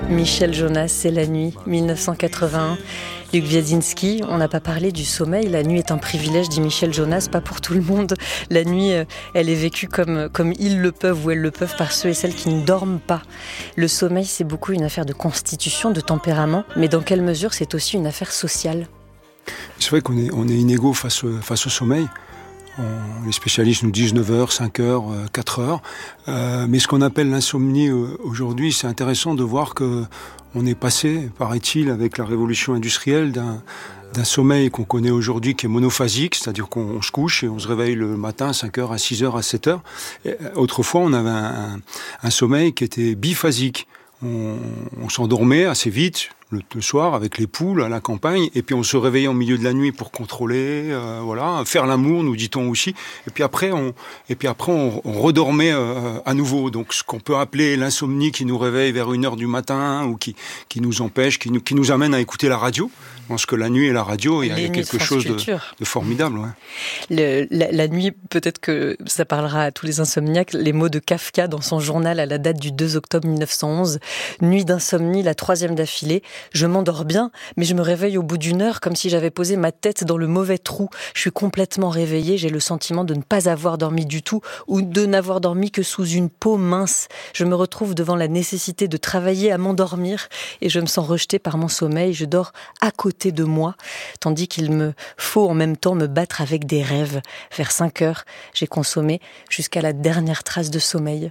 Michel Jonas, c'est la nuit, 1981. Luc Wiesinski, on n'a pas parlé du sommeil. La nuit est un privilège, dit Michel Jonas, pas pour tout le monde. La nuit, elle est vécue comme ils le peuvent ou elles le peuvent par ceux et celles qui ne dorment pas. Le sommeil, c'est beaucoup une affaire de constitution, de tempérament, mais dans quelle mesure c'est aussi une affaire sociale ? C'est vrai qu'on est inégaux face au sommeil. Les spécialistes nous disent 9 heures, 5 heures, 4 heures. Mais ce qu'on appelle l'insomnie aujourd'hui, c'est intéressant de voir que on est passé, paraît-il, avec la révolution industrielle, d'un sommeil qu'on connaît aujourd'hui qui est monophasique, c'est-à-dire qu'on se couche et on se réveille le matin à 5 heures, à 6 heures, à 7 heures. Et autrefois, on avait un sommeil qui était biphasique. On s'endormait assez vite le soir avec les poules à la campagne, et puis on se réveillait en milieu de la nuit pour contrôler, faire l'amour, nous dit-on aussi. Et puis après, on redormait à nouveau. Donc ce qu'on peut appeler l'insomnie qui nous réveille vers 1 heure du matin ou qui nous empêche, qui nous amène à écouter la radio. Je pense que la nuit et la radio, il y a quelque chose de formidable. Ouais. La nuit, peut-être que ça parlera à tous les insomniaques, les mots de Kafka dans son journal à la date du 2 octobre 1911. Nuit d'insomnie, la 3e d'affilée. Je m'endors bien, mais je me réveille au bout d'1 heure comme si j'avais posé ma tête dans le mauvais trou. Je suis complètement réveillée, j'ai le sentiment de ne pas avoir dormi du tout ou de n'avoir dormi que sous une peau mince. Je me retrouve devant la nécessité de travailler à m'endormir et je me sens rejetée par mon sommeil. Je dors à côté de moi, tandis qu'il me faut en même temps me battre avec des rêves. Vers 5 heures, j'ai consommé jusqu'à la dernière trace de sommeil.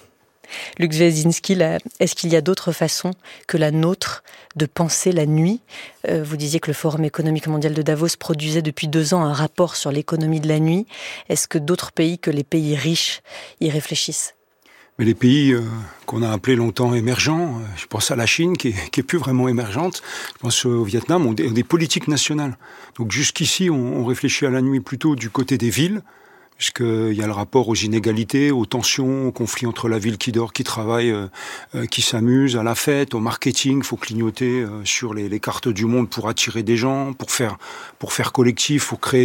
Luc Wiesinski, est-ce qu'il y a d'autres façons que la nôtre de penser la nuit ? Vous disiez que le Forum économique mondial de Davos produisait depuis 2 ans un rapport sur l'économie de la nuit. Est-ce que d'autres pays que les pays riches y réfléchissent ? Mais les pays qu'on a appelés longtemps émergents, je pense à la Chine qui est plus vraiment émergente, je pense au Vietnam, ont des politiques nationales. Donc jusqu'ici, on réfléchit à la nuit plutôt du côté des villes, puisqu'il y a le rapport aux inégalités, aux tensions, aux conflits entre la ville qui dort, qui travaille, qui s'amuse, à la fête, au marketing. Il faut clignoter sur les cartes du monde pour attirer des gens, pour faire collectif, pour créer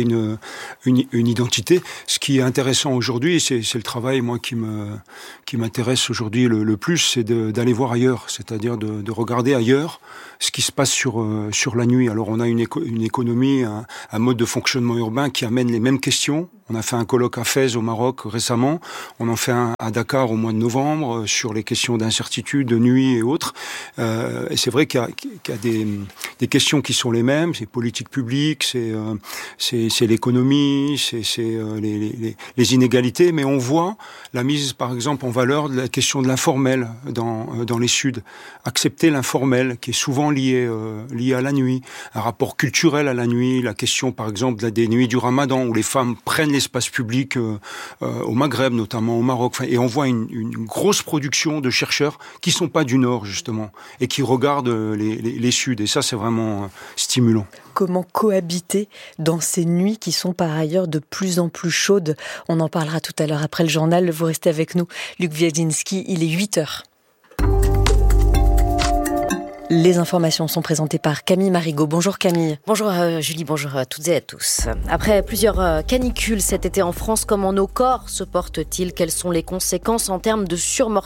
une identité. Ce qui est intéressant aujourd'hui, c'est le travail moi qui m'intéresse aujourd'hui le plus, c'est d'aller voir ailleurs, c'est-à-dire de regarder ailleurs ce qui se passe sur la nuit. Alors on a une économie, un mode de fonctionnement urbain qui amène les mêmes questions. On a fait un colloque à Fès au Maroc récemment, on en fait un à Dakar au mois de novembre sur les questions d'incertitude, de nuit et autres. Et c'est vrai qu'il y a des questions qui sont les mêmes, c'est politique publique, c'est l'économie, c'est les inégalités, mais on voit la mise par exemple en valeur de la question de l'informel dans les Suds. Accepter l'informel qui est souvent lié à la nuit, un rapport culturel à la nuit, la question par exemple des nuits du Ramadan où les femmes prennent l'espace public au Maghreb, notamment au Maroc. Et on voit une grosse production de chercheurs qui sont pas du Nord, justement, et qui regardent les Suds. Et ça, c'est vraiment stimulant. Comment cohabiter dans ces nuits qui sont par ailleurs de plus en plus chaudes ? On en parlera tout à l'heure après le journal. Vous restez avec nous. Luc Wiesinski, il est 8 heures. Les informations sont présentées par Camille Marigot. Bonjour Camille. Bonjour Julie, bonjour à toutes et à tous. Après plusieurs canicules cet été en France, comment nos corps se portent-ils ? Quelles sont les conséquences en termes de surmortalité ?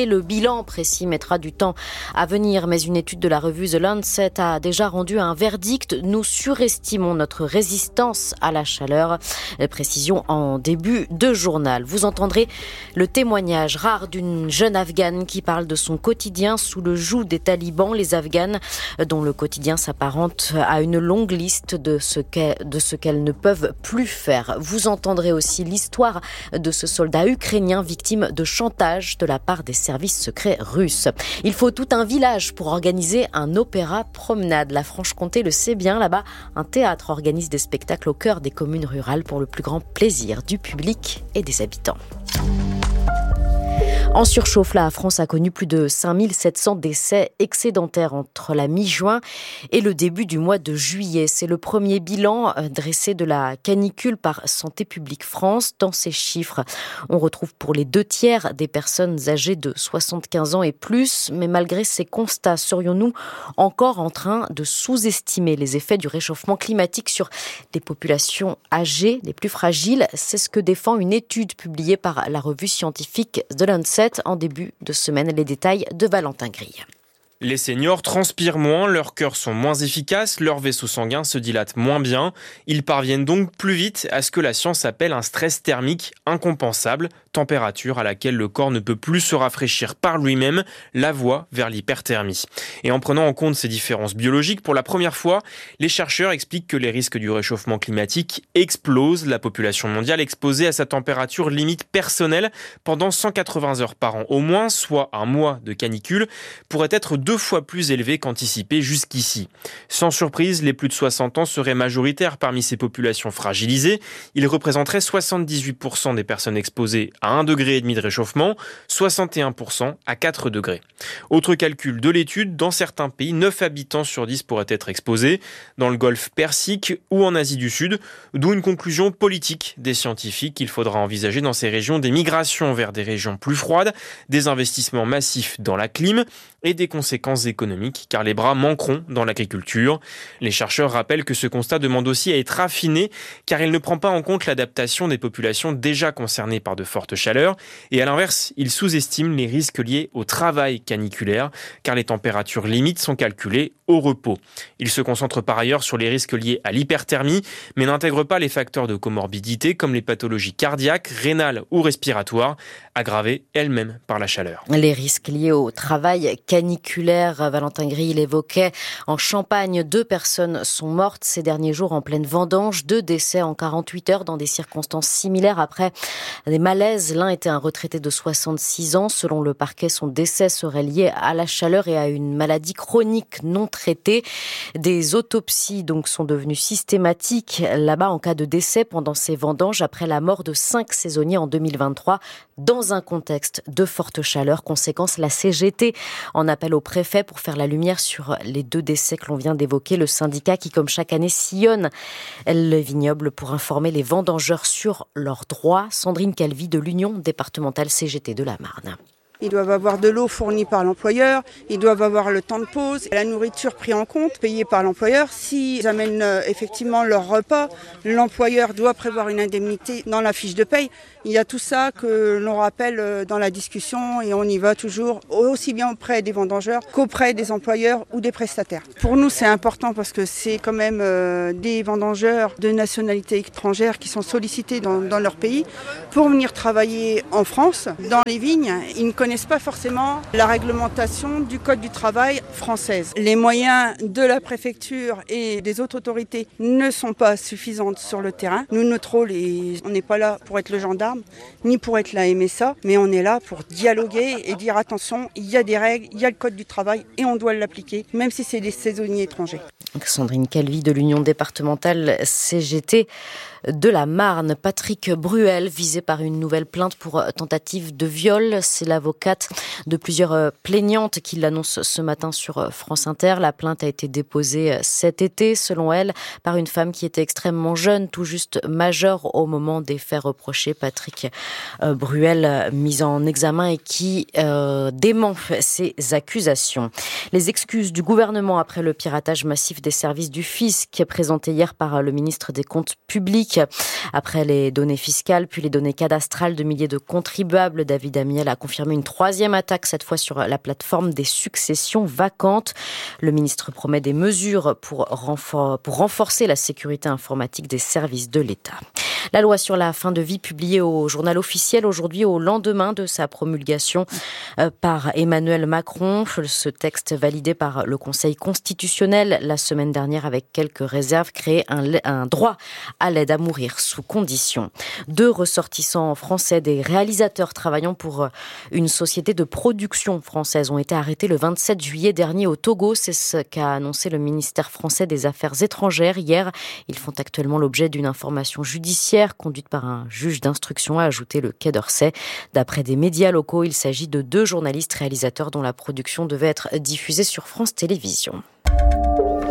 Le bilan précis mettra du temps à venir, mais une étude de la revue The Lancet a déjà rendu un verdict. Nous surestimons notre résistance à la chaleur. Précision en début de journal. Vous entendrez le témoignage rare d'une jeune Afghane qui parle de son quotidien sous le joug des talibans. Les Afghanes dont le quotidien s'apparente à une longue liste de ce qu'elles ne peuvent plus faire. Vous entendrez aussi l'histoire de ce soldat ukrainien victime de chantage de la part des services secrets russes. Il faut tout un village pour organiser un opéra promenade. La Franche-Comté le sait bien, là-bas, un théâtre organise des spectacles au cœur des communes rurales pour le plus grand plaisir du public et des habitants. En surchauffe, la France a connu plus de 5700 décès excédentaires entre la mi-juin et le début du mois de juillet. C'est le premier bilan dressé de la canicule par Santé publique France. Dans ces chiffres, on retrouve pour les 2/3 des personnes âgées de 75 ans et plus. Mais malgré ces constats, serions-nous encore en train de sous-estimer les effets du réchauffement climatique sur les populations âgées, les plus fragiles ? C'est ce que défend une étude publiée par la revue scientifique The Lancet en début de semaine. Les détails de Valentin Grille. Les seniors transpirent moins, leurs cœurs sont moins efficaces, leurs vaisseaux sanguins se dilatent moins bien. Ils parviennent donc plus vite à ce que la science appelle un stress thermique incompensable, température à laquelle le corps ne peut plus se rafraîchir par lui-même, la voie vers l'hyperthermie. Et en prenant en compte ces différences biologiques, pour la première fois, les chercheurs expliquent que les risques du réchauffement climatique explosent. La population mondiale exposée à sa température limite personnelle pendant 180 heures par an au moins, soit un mois de canicule, pourrait être 2 fois plus élevé qu'anticipé jusqu'ici. Sans surprise, les plus de 60 ans seraient majoritaires parmi ces populations fragilisées. Ils représenteraient 78% des personnes exposées à 1,5 degré de réchauffement, 61% à 4 degrés. Autre calcul de l'étude, dans certains pays, 9 habitants sur 10 pourraient être exposés, dans le golfe Persique ou en Asie du Sud, d'où une conclusion politique des scientifiques. Il faudra envisager dans ces régions des migrations vers des régions plus froides, des investissements massifs dans la clim et des conséquences économiques, car les bras manqueront dans l'agriculture. Les chercheurs rappellent que ce constat demande aussi à être affiné, car il ne prend pas en compte l'adaptation des populations déjà concernées par de fortes chaleurs, et à l'inverse, il sous-estime les risques liés au travail caniculaire, car les températures limites sont calculées au repos. Il se concentre par ailleurs sur les risques liés à l'hyperthermie, mais n'intègre pas les facteurs de comorbidité comme les pathologies cardiaques, rénales ou respiratoires, aggravées elles-mêmes par la chaleur. Les risques liés au travail caniculaire, Valentin Gris l'évoquait. En Champagne, 2 personnes sont mortes ces derniers jours en pleine vendange. 2 décès en 48 heures dans des circonstances similaires après des malaises. L'un était un retraité de 66 ans. Selon le parquet, son décès serait lié à la chaleur et à une maladie chronique non traitée. Des autopsies donc sont devenues systématiques là-bas en cas de décès pendant ces vendanges après la mort de 5 saisonniers en 2023 dans un contexte de forte chaleur. Conséquence, la CGT en appelle au préfet pour faire la lumière sur les 2 décès que l'on vient d'évoquer. Le syndicat qui, comme chaque année, sillonne le vignoble pour informer les vendangeurs sur leurs droits. Sandrine Calvi de l'Union départementale CGT de la Marne. Ils doivent avoir de l'eau fournie par l'employeur, ils doivent avoir le temps de pause, la nourriture prise en compte, payée par l'employeur. S'ils amènent effectivement leur repas, l'employeur doit prévoir une indemnité dans la fiche de paye. Il y a tout ça que l'on rappelle dans la discussion et on y va toujours aussi bien auprès des vendangeurs qu'auprès des employeurs ou des prestataires. Pour nous, c'est important parce que c'est quand même des vendangeurs de nationalité étrangère qui sont sollicités dans leur pays pour venir travailler en France, dans les vignes. Ils ne connaissent pas forcément la réglementation du Code du travail française. Les moyens de la préfecture et des autres autorités ne sont pas suffisants sur le terrain. Nous, notre rôle, on n'est pas là pour être le gendarme, ni pour être la MSA, mais on est là pour dialoguer et dire attention, il y a des règles, il y a le Code du travail et on doit l'appliquer, même si c'est des saisonniers étrangers. Sandrine Calvi de l'Union départementale CGT de la Marne. Patrick Bruel, visé par une nouvelle plainte pour tentative de viol. C'est l'avocate de plusieurs plaignantes qui l'annonce ce matin sur France Inter. La plainte a été déposée cet été, selon elle, par une femme qui était extrêmement jeune, tout juste majeure au moment des faits reprochés. Patrick Bruel, mis en examen et qui dément ces accusations. Les excuses du gouvernement après le piratage massif des services du fisc, présenté hier par le ministre des Comptes publics. Après les données fiscales, puis les données cadastrales de milliers de contribuables, David Amiel a confirmé une 3e attaque, cette fois sur la plateforme des successions vacantes. Le ministre promet des mesures pour renforcer la sécurité informatique des services de l'État. La loi sur la fin de vie publiée au journal officiel aujourd'hui au lendemain de sa promulgation par Emmanuel Macron. Ce texte validé par le Conseil constitutionnel la semaine dernière avec quelques réserves crée un droit à l'aide à mourir sous condition. 2 ressortissants français, des réalisateurs travaillant pour une société de production française, ont été arrêtés le 27 juillet dernier au Togo. C'est ce qu'a annoncé le ministère français des Affaires étrangères hier. Ils font actuellement l'objet d'une information judiciaire conduite par un juge d'instruction, a ajouté le Quai d'Orsay. D'après des médias locaux, il s'agit de 2 journalistes réalisateurs dont la production devait être diffusée sur France Télévisions.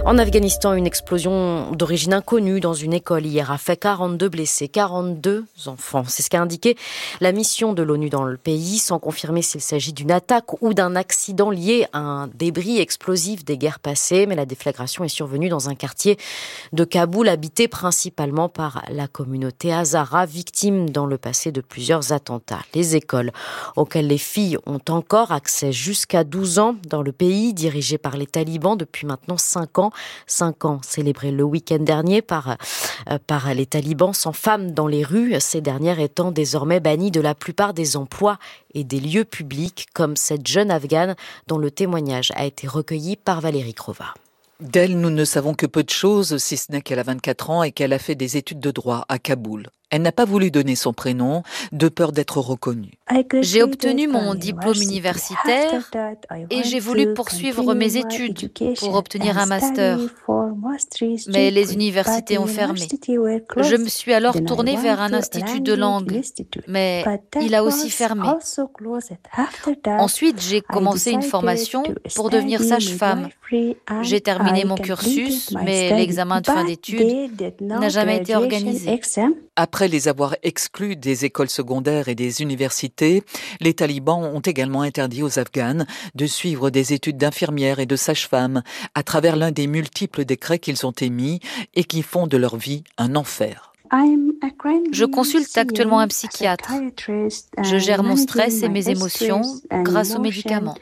En Afghanistan, une explosion d'origine inconnue dans une école hier a fait 42 blessés, 42 enfants. C'est ce qu'a indiqué la mission de l'ONU dans le pays, sans confirmer s'il s'agit d'une attaque ou d'un accident lié à un débris explosif des guerres passées. Mais la déflagration est survenue dans un quartier de Kaboul habité principalement par la communauté Hazara, victime dans le passé de plusieurs attentats. Les écoles auxquelles les filles ont encore accès jusqu'à 12 ans dans le pays, dirigé par les talibans depuis maintenant 5 ans. 5 ans célébrés le week-end dernier par les talibans, sans femmes dans les rues, ces dernières étant désormais bannies de la plupart des emplois et des lieux publics, comme cette jeune Afghane dont le témoignage a été recueilli par Valérie Crova. D'elle, nous ne savons que peu de choses, si ce n'est qu'elle a 24 ans et qu'elle a fait des études de droit à Kaboul. Elle n'a pas voulu donner son prénom, de peur d'être reconnue. J'ai obtenu mon diplôme universitaire et j'ai voulu poursuivre mes études pour obtenir un master. Mais les universités ont fermé. Je me suis alors tournée vers un institut de langue, mais il a aussi fermé. Ensuite, j'ai commencé une formation pour devenir sage-femme. J'ai terminé mon cursus, mais l'examen de fin d'études n'a jamais été organisé. Après les avoir exclus des écoles secondaires et des universités, les talibans ont également interdit aux Afghanes de suivre des études d'infirmière et de sage-femme à travers l'un des multiples décrets qu'ils ont émis et qui font de leur vie un enfer. Je consulte actuellement un psychiatre. Je gère mon stress et mes émotions grâce aux médicaments.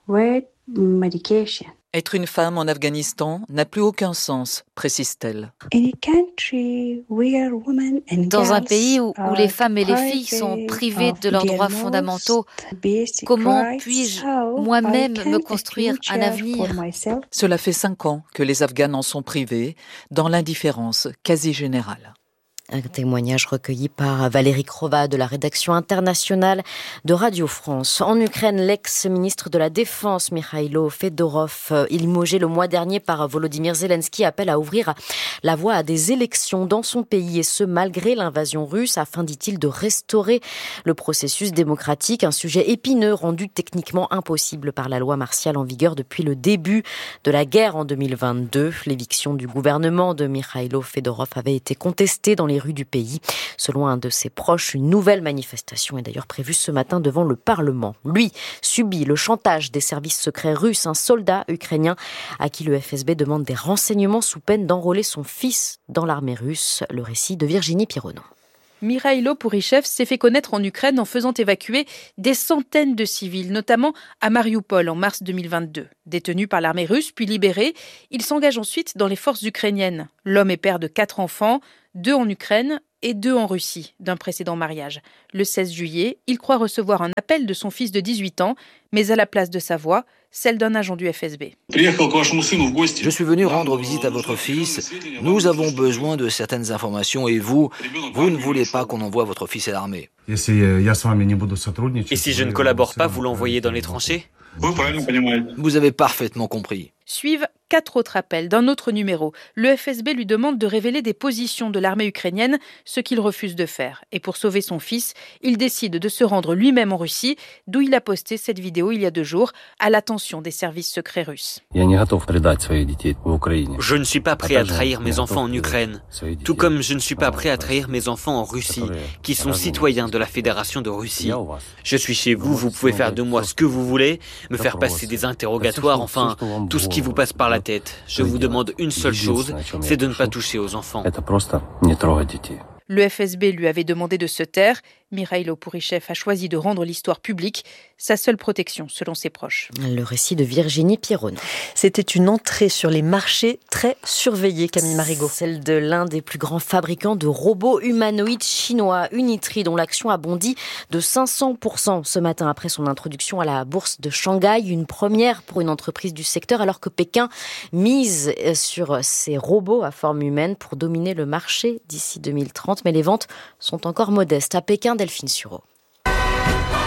Être une femme en Afghanistan n'a plus aucun sens, précise-t-elle. Dans un pays où les femmes et les filles sont privées de leurs droits fondamentaux, comment puis-je moi-même me construire un avenir ? Cela fait 5 ans que les Afghanes en sont privés, dans l'indifférence quasi générale. Un témoignage recueilli par Valérie Crova de la rédaction internationale de Radio France. En Ukraine, l'ex-ministre de la Défense, Mikhailo Fedorov, limogé le mois dernier par Volodymyr Zelensky, appelle à ouvrir la voie à des élections dans son pays, et ce malgré l'invasion russe, afin, dit-il, de restaurer le processus démocratique, un sujet épineux rendu techniquement impossible par la loi martiale en vigueur depuis le début de la guerre en 2022. L'éviction du gouvernement de Mikhailo Fedorov avait été contestée dans les rues du pays. Selon un de ses proches, une nouvelle manifestation est d'ailleurs prévue ce matin devant le Parlement. Lui subit le chantage des services secrets russes, un soldat ukrainien à qui le FSB demande des renseignements sous peine d'enrôler son fils dans l'armée russe. Le récit de Virginie Pironon. Mikhailo Pourychev s'est fait connaître en Ukraine en faisant évacuer des centaines de civils, notamment à Mariupol en mars 2022. Détenu par l'armée russe puis libéré, il s'engage ensuite dans les forces ukrainiennes. L'homme est père de 4 enfants, 2 en Ukraine et 2 en Russie, d'un précédent mariage. Le 16 juillet, il croit recevoir un appel de son fils de 18 ans, mais à la place de sa voix, celle d'un agent du FSB. Je suis venu rendre visite à votre fils. Nous avons besoin de certaines informations et vous ne voulez pas qu'on envoie votre fils à l'armée. Et si je ne collabore pas, vous l'envoyez dans les tranchées ? Vous avez parfaitement compris. Suivent 4 autres appels d'un autre numéro. Le FSB lui demande de révéler des positions de l'armée ukrainienne, ce qu'il refuse de faire. Et pour sauver son fils, il décide de se rendre lui-même en Russie, d'où il a posté cette vidéo il y a 2 jours, à l'attention des services secrets russes. Je ne suis pas prêt à trahir mes enfants en Ukraine, tout comme je ne suis pas prêt à trahir mes enfants en Russie, qui sont citoyens de la Fédération de Russie. Je suis chez vous, vous pouvez faire de moi ce que vous voulez, me faire passer des interrogatoires, enfin, tout ce qui vous passe par la tête. Je vous demande une seule chose, c'est de ne pas toucher aux enfants. Le FSB lui avait demandé de se taire. Mikhailo Pourychev a choisi de rendre l'histoire publique, sa seule protection selon ses proches. Le récit de Virginie Pironon. C'était une entrée sur les marchés très surveillée, Camille Marigot. Celle de l'un des plus grands fabricants de robots humanoïdes chinois, Unitree, dont l'action a bondi de 500% ce matin après son introduction à la bourse de Shanghai. Une première pour une entreprise du secteur, alors que Pékin mise sur ces robots à forme humaine pour dominer le marché d'ici 2030. Mais les ventes sont encore modestes. À Pékin, Delphine Sureau.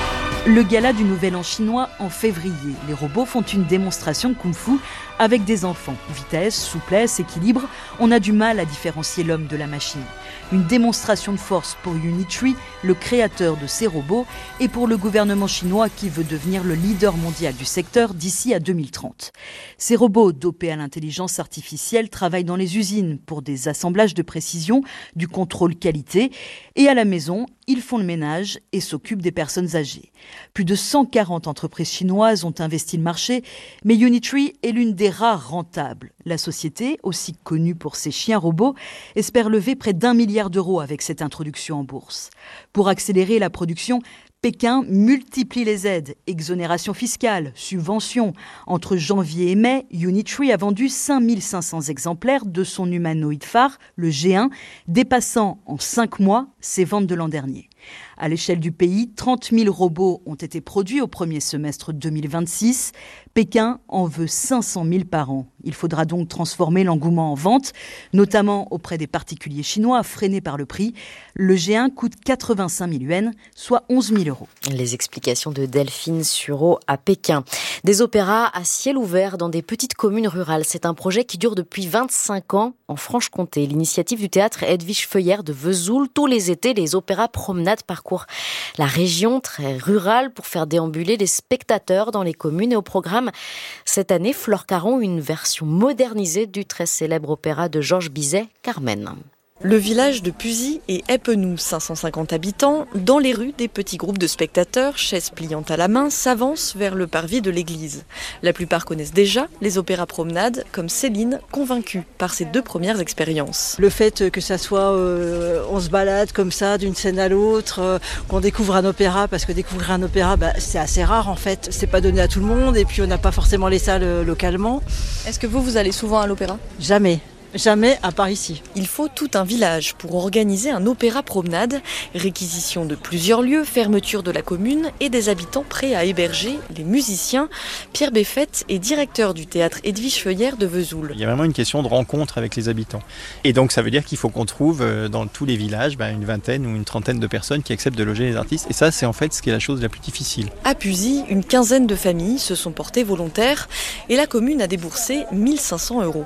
Le gala du Nouvel An chinois en février. Les robots font une démonstration de kung-fu avec des enfants. Vitesse, souplesse, équilibre, on a du mal à différencier l'homme de la machine. Une démonstration de force pour Unitree, le créateur de ces robots, et pour le gouvernement chinois qui veut devenir le leader mondial du secteur d'ici à 2030. Ces robots dopés à l'intelligence artificielle travaillent dans les usines pour des assemblages de précision, du contrôle qualité, et à la maison, ils font le ménage et s'occupent des personnes âgées. Plus de 140 entreprises chinoises ont investi le marché, mais Unitree est l'une des rares rentables. La société, aussi connue pour ses chiens robots, espère lever près d'1 milliard d'euros avec cette introduction en bourse. Pour accélérer la production, Pékin multiplie les aides, exonérations fiscales, subventions. Entre janvier et mai, Unitree a vendu 5500 exemplaires de son humanoïde phare, le G1, dépassant en 5 mois ses ventes de l'an dernier. À l'échelle du pays, 30 000 robots ont été produits au premier semestre 2026. Pékin en veut 500 000 par an. Il faudra donc transformer l'engouement en vente, notamment auprès des particuliers chinois freinés par le prix. Le G1 coûte 85 000 yuans, soit 11 000 euros. Les explications de Delphine Sureau à Pékin. Des opéras à ciel ouvert dans des petites communes rurales. C'est un projet qui dure depuis 25 ans en Franche-Comté. L'initiative du théâtre Edwige Feuillère de Vesoul. Tous les étés, les opéras promenades parcourent la région très rurale pour faire déambuler les spectateurs dans les communes. Et au programme, cette année, Flore Caron, une version modernisée du très célèbre opéra de Georges Bizet, Carmen. Le village de Puzy et Epenoux, 550 habitants, dans les rues, des petits groupes de spectateurs, chaises pliantes à la main, s'avancent vers le parvis de l'église. La plupart connaissent déjà les opéras promenades, comme Céline, convaincue par ses 2 premières expériences. Le fait que ça soit, on se balade comme ça, d'une scène à l'autre, qu'on découvre un opéra, parce que découvrir un opéra, c'est assez rare en fait. C'est pas donné à tout le monde, et puis on n'a pas forcément les salles localement. Est-ce que vous allez souvent à l'opéra ? Jamais. Jamais à part ici. Il faut tout un village pour organiser un opéra promenade. Réquisition de plusieurs lieux, fermeture de la commune et des habitants prêts à héberger les musiciens. Pierre Beffette est directeur du théâtre Edwige Feuillère de Vesoul. Il y a vraiment une question de rencontre avec les habitants. Et donc ça veut dire qu'il faut qu'on trouve dans tous les villages une vingtaine ou une trentaine de personnes qui acceptent de loger les artistes. Et ça, c'est en fait ce qui est la chose la plus difficile. À Puzy, une quinzaine de familles se sont portées volontaires et la commune a déboursé 1 500 €.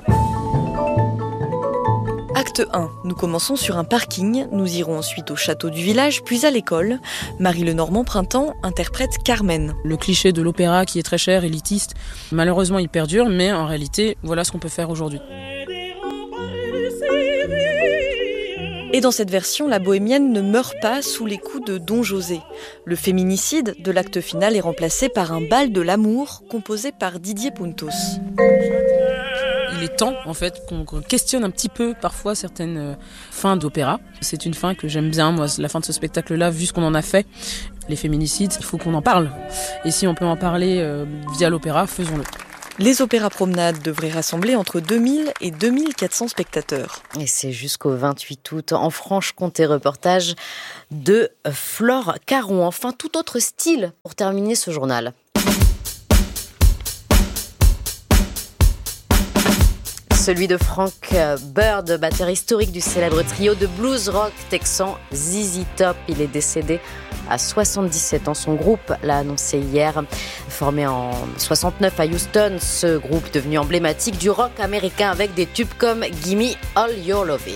Acte 1. Nous commençons sur un parking. Nous irons ensuite au château du village, puis à l'école. Marie Lenormand Printemps interprète Carmen. Le cliché de l'opéra qui est très cher, élitiste, malheureusement il perdure, mais en réalité, voilà ce qu'on peut faire aujourd'hui. Et dans cette version, la bohémienne ne meurt pas sous les coups de Don José. Le féminicide de l'acte final est remplacé par un bal de l'amour composé par Didier Puntos. Il est temps, en fait, qu'on questionne un petit peu, parfois, certaines fins d'opéra. C'est une fin que j'aime bien, moi, la fin de ce spectacle-là, vu ce qu'on en a fait. Les féminicides, il faut qu'on en parle. Et si on peut en parler via l'opéra, faisons-le. Les opéras promenades devraient rassembler entre 2000 et 2400 spectateurs. Et c'est jusqu'au 28 août en Franche-Comté. Reportage de Flore Caron. Enfin, tout autre style pour terminer ce journal. Celui de Frank Bird, batteur historique du célèbre trio de blues rock texan ZZ Top. Il est décédé à 77 ans. Son groupe l'a annoncé hier. Formé en 69 à Houston, ce groupe devenu emblématique du rock américain avec des tubes comme Gimme All Your Lovin'.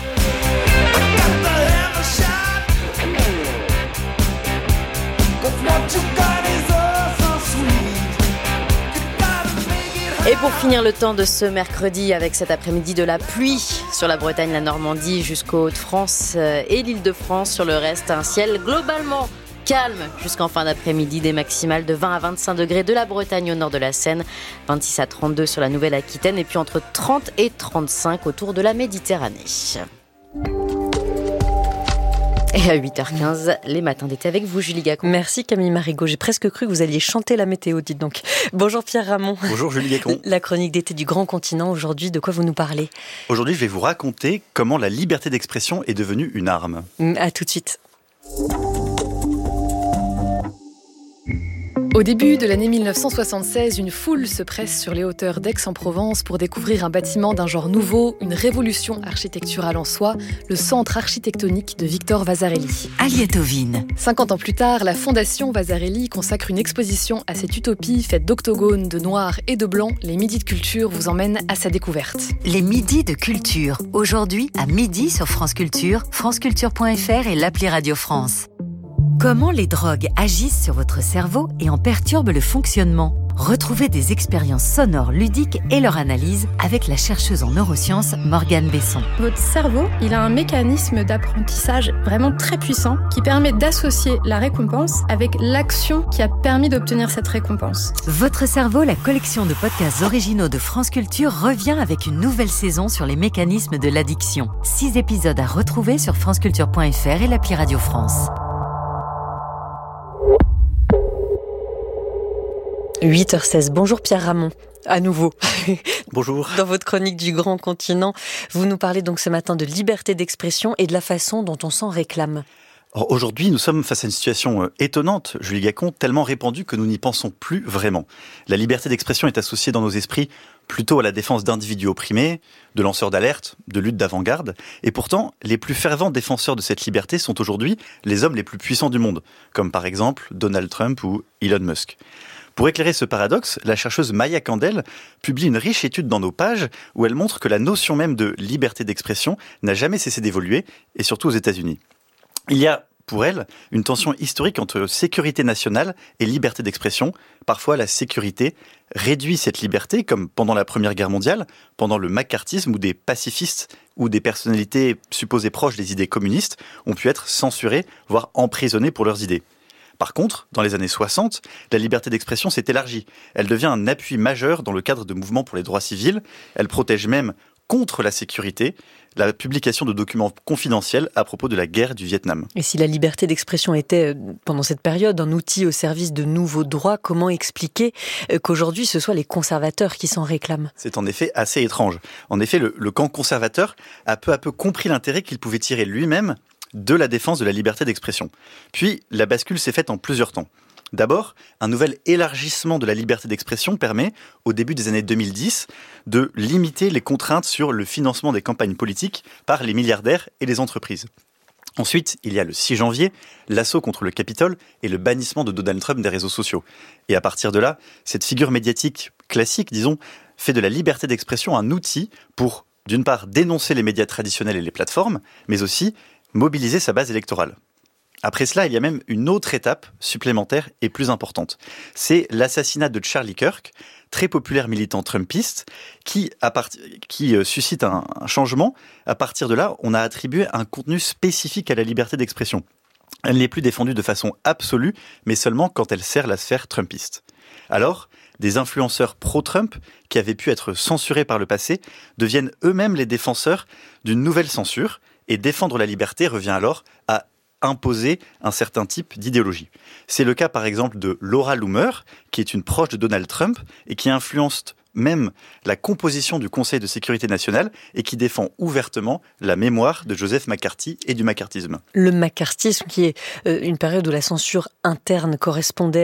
Et pour finir le temps de ce mercredi avec cet après-midi de la pluie sur la Bretagne, la Normandie jusqu'aux Hauts-de-France et l'Île-de-France. Sur le reste, un ciel globalement calme jusqu'en fin d'après-midi, des maximales de 20 à 25 degrés de la Bretagne au nord de la Seine, 26 à 32 sur la Nouvelle-Aquitaine et puis entre 30 et 35 autour de la Méditerranée. Et à 8h15, les matins d'été avec vous, Julie Gacon. Merci Camille Marigot. J'ai presque cru que vous alliez chanter la météo, dites donc. Bonjour Pierre Ramon. Bonjour Julie Gacon. La chronique d'été du Grand Continent. Aujourd'hui, de quoi vous nous parlez ? Aujourd'hui, je vais vous raconter comment la liberté d'expression est devenue une arme. À tout de suite. Au début de l'année 1976, une foule se presse sur les hauteurs d'Aix-en-Provence pour découvrir un bâtiment d'un genre nouveau, une révolution architecturale en soi, le centre architectonique de Victor Vasarely. Aliette Ovine. 50 ans plus tard, la Fondation Vasarely consacre une exposition à cette utopie faite d'octogones, de noir et de blanc. Les Midis de Culture vous emmènent à sa découverte. Les Midis de Culture. Aujourd'hui, à midi sur France Culture, franceculture.fr et l'appli Radio France. Comment les drogues agissent sur votre cerveau et en perturbent le fonctionnement ? Retrouvez des expériences sonores ludiques et leur analyse avec la chercheuse en neurosciences Morgane Besson. Votre cerveau, il a un mécanisme d'apprentissage vraiment très puissant qui permet d'associer la récompense avec l'action qui a permis d'obtenir cette récompense. Votre cerveau, la collection de podcasts originaux de France Culture revient avec une nouvelle saison sur les mécanismes de l'addiction. 6 épisodes à retrouver sur franceculture.fr et l'appli Radio France. 8h16. Bonjour Pierre Ramon, à nouveau. Bonjour. Dans votre chronique du Grand Continent, vous nous parlez donc ce matin de liberté d'expression et de la façon dont on s'en réclame. Alors aujourd'hui, nous sommes face à une situation étonnante, Julie Gacon, tellement répandue que nous n'y pensons plus vraiment. La liberté d'expression est associée dans nos esprits plutôt à la défense d'individus opprimés, de lanceurs d'alerte, de lutte d'avant-garde. Et pourtant, les plus fervents défenseurs de cette liberté sont aujourd'hui les hommes les plus puissants du monde, comme par exemple Donald Trump ou Elon Musk. Pour éclairer ce paradoxe, la chercheuse Maya Candel publie une riche étude dans nos pages où elle montre que la notion même de liberté d'expression n'a jamais cessé d'évoluer, et surtout aux États-Unis. Il y a, pour elle, une tension historique entre sécurité nationale et liberté d'expression. Parfois, la sécurité réduit cette liberté, comme pendant la Première Guerre mondiale, pendant le macartisme, où des pacifistes ou des personnalités supposées proches des idées communistes ont pu être censurés, voire emprisonnés pour leurs idées. Par contre, dans les années 60, la liberté d'expression s'est élargie. Elle devient un appui majeur dans le cadre de mouvements pour les droits civils. Elle protège même contre la sécurité la publication de documents confidentiels à propos de la guerre du Vietnam. Et si la liberté d'expression était, pendant cette période, un outil au service de nouveaux droits, comment expliquer qu'aujourd'hui ce soit les conservateurs qui s'en réclament ? C'est en effet assez étrange. En effet, le camp conservateur a peu à peu compris l'intérêt qu'il pouvait tirer lui-même de la défense de la liberté d'expression. Puis, la bascule s'est faite en plusieurs temps. D'abord, un nouvel élargissement de la liberté d'expression permet, au début des années 2010, de limiter les contraintes sur le financement des campagnes politiques par les milliardaires et les entreprises. Ensuite, il y a le 6 janvier, l'assaut contre le Capitole et le bannissement de Donald Trump des réseaux sociaux. Et à partir de là, cette figure médiatique classique, disons, fait de la liberté d'expression un outil pour, d'une part, dénoncer les médias traditionnels et les plateformes, mais aussi mobiliser sa base électorale. Après cela, il y a même une autre étape supplémentaire et plus importante. C'est l'assassinat de Charlie Kirk, très populaire militant trumpiste, qui suscite un changement. À partir de là, on a attribué un contenu spécifique à la liberté d'expression. Elle n'est plus défendue de façon absolue, mais seulement quand elle sert la sphère trumpiste. Alors, des influenceurs pro-Trump, qui avaient pu être censurés par le passé, deviennent eux-mêmes les défenseurs d'une nouvelle censure, et défendre la liberté revient alors à imposer un certain type d'idéologie. C'est le cas par exemple de Laura Loomer, qui est une proche de Donald Trump et qui influence même la composition du Conseil de sécurité nationale et qui défend ouvertement la mémoire de Joseph McCarthy et du macartisme. Le macartisme qui est une période où la censure interne correspondait